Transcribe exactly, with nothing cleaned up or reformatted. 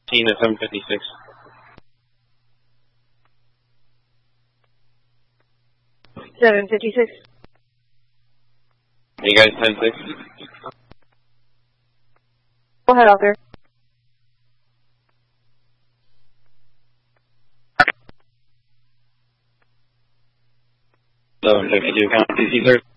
Teen at seven fifty-six. seven fifty-six. You guys ten six? Go ahead, officer. seven fifty-two, count T C, sir.